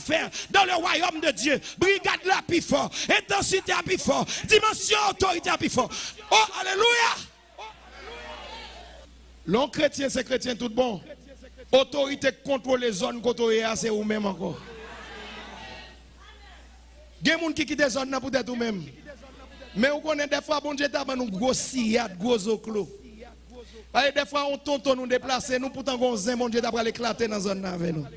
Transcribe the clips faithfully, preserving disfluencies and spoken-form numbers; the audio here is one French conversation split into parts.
faire dans le royaume de Dieu. Brigade la plus fort, intensité la plus fort, dimension autorité la plus fort. Oh, alléluia! L'on chrétien, c'est chrétien tout bon. Autorité contrôle les zones côté c'est ou même encore. Il y a des gens qui quittent les zones pour être ou même. Mais vous connaissez des fois, bon Dieu, nous avons gros sillade, gros oclo. Des fois, on tonton nous déplacer, nous pourtant, on zin, bon Dieu, d'après l'éclater dans la zone avec nous.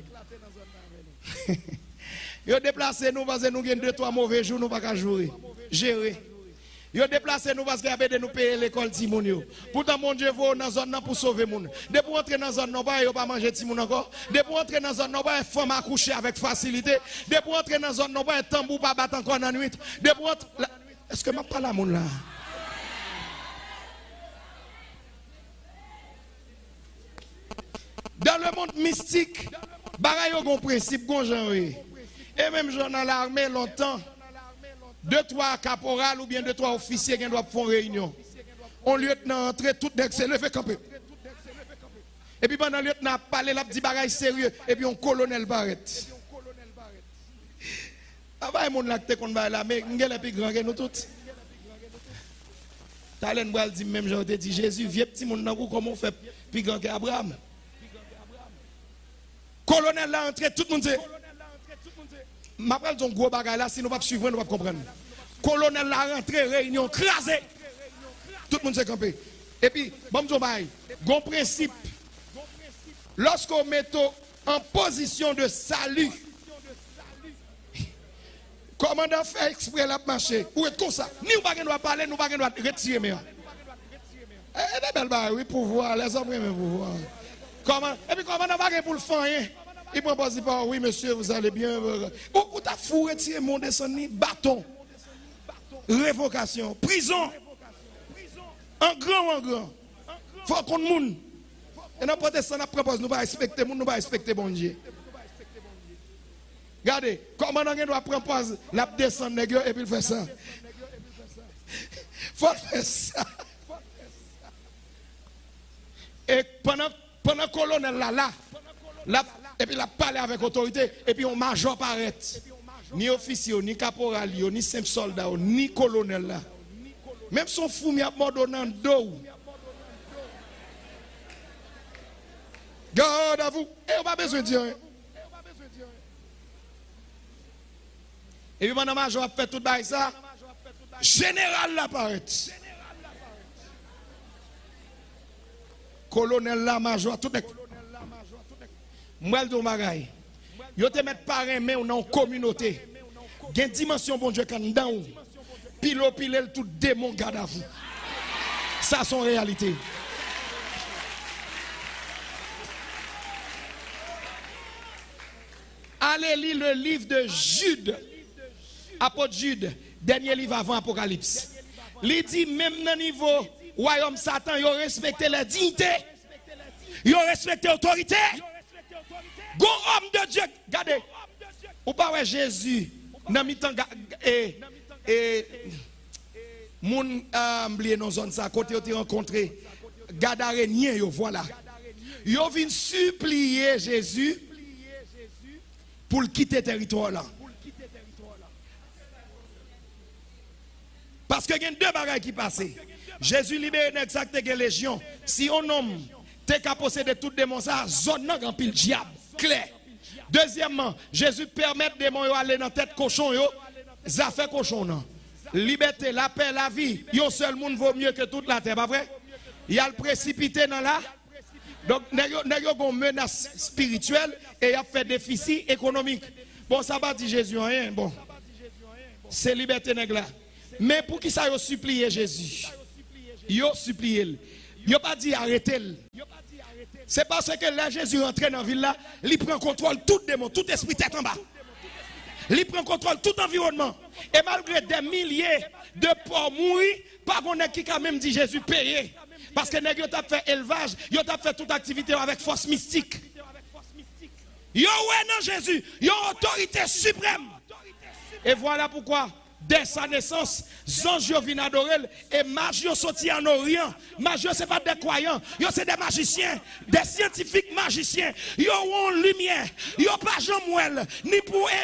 Ils déplacé nous parce que nous avons deux, trois mauvais jours, nous ne pouvons pas jouer. Gérer. Ils déplacé nous parce qu'ils ont nous payer l'école Timoun. Pourtant, mon Dieu, vous dans la zone pour sauver les gens. Dès pour entrer dans la zone, nous ne pas manger Timoun encore. Dès pour entrer dans la zone, nous ne pas femme accoucher avec facilité. Dès pour entrer dans la zone, nous ne pas tambour pas battre encore dans la nuit. Dès pour entrer. Est-ce que je ne parle pas là, là? Dans le monde mystique, il y a un principe, un genre. Et même dans l'armée, longtemps, deux, trois caporales ou bien deux, trois officiers qui doivent faire une réunion. On lieutenant entre tout le monde s'est levé camper. Et puis pendant le lieutenant a parlé, il a dit bagaille sérieux. Et puis on colonel Barret. Avant, mon lacté qu'on va là, mais il y a les plus grands que nous tous. Talen Bral dit même, j'ai dit Jésus, vieux petit monde, comment on fait plus grand qu'Abraham. Colonel là entré, tout le monde dit. Je parle d'un gros bagage là, si nous ne pas suivre, nous ne pas comprendre. Colonel là rentré, réunion, crasé. Tout le monde s'est campé. Et puis, bon, je vais bon principe. Lorsqu'on met en position de salut, commandant fait exprès la marcher. Ou est comme ça? Ni nous ne doit parler, nous ne doit retirer. Mais eh bien, belle oui, pouvoir, les hommes aiment pouvoir. Comment? Et puis, commandant va pour le faire. Il prend pas pas, oui monsieur, vous allez bien. Vous t'as fou retirer mon descendre, bâton, révocation, prison, en grand, en grand. Faut qu'on monde. Et n'importe quoi, nous propose, nous va respecter monde, nous va respecter bon Dieu. Regardez, comment on doit prendre pause, la descendre et puis il fait ça. Faut faire ça. Et pendant pendant colonel là là, là et puis la parler avec autorité, et puis on major paraît. Ni officier, ni caporal, ni simple soldat, ni colonel là. Même son fou, il a mort dans le dos. Garde à vous. Et on n'a pas besoin de dire. Et puis pendant le major a fait tout ça. Général là paraît. Colonel là, major, tout le monde. Moi, je dis, yo te mettre par un main dans une communauté. Il y a une dimension, bon Dieu, quand dans pilo pile tout démon garde à vous. Ça, c'est une réalité. Allez lire le livre de Jude. Apôtre Jude, dernier livre avant Apocalypse. Il dit, même dans le niveau royaume Satan, il respecté la dignité, il respecté l'autorité. Gon homme de Dieu, regardez, ou pas Jésus, dans mi-temps et et moun oublié dans zone ça côté tu rencontré Gadarénien yo voilà. Yo vinn supplier Jésus pour quitter territoire là. Parce que il y a deux bagages qui passent. Jésus libère exact que légion. Si un homme t'es qu'à posséder tout démon ça, zone nan grand pile diable. Clair. Deuxièmement, Jésus permet des démons aller dans tête cochon yo, ça fait cochon non. Liberté, la paix, la vie, un seul monde vaut mieux que toute la terre, pas vrai? Il y a le précipité dans là. Donc n'a yo une menace spirituelle et il a fait déficit économique. Bon, ça va dire Jésus rien, bon. C'est liberté nèg là. Mais pour qui ça yo supplier Jésus? Yo supplier. Yo pas dit arrêtez. C'est parce que là, Jésus rentre dans la ville là, il prend contrôle tout démon, tout esprit tête en bas. Il prend contrôle tout environnement. Et malgré des milliers de porcs mourir, pas qu'on qui quand même dit Jésus payé. Parce que nèg yo t'a fait élevage, yo t'a fait toute activité avec force mystique. Yo ouais non Jésus, yo autorité suprême. Et voilà pourquoi dès sa naissance, anges viennent adorer et magie sorti en Orient. Magie c'est pas des croyants, yo c'est des magiciens, des scientifiques magiciens. Yo ont lumière, yo pas Jean-Mouel, ni pour